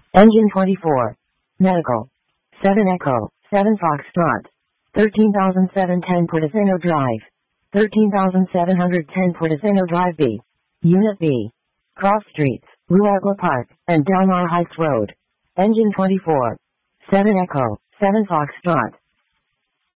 Engine 24. Medical. 7 Echo, 7 Foxtrot. 13,710 Portofino Drive. 13,710 Portofino Drive B. Unit B. Cross Streets, Ruagla Park, and Delmar Heights Road. Engine 24. 7 Echo, 7 Foxtrot.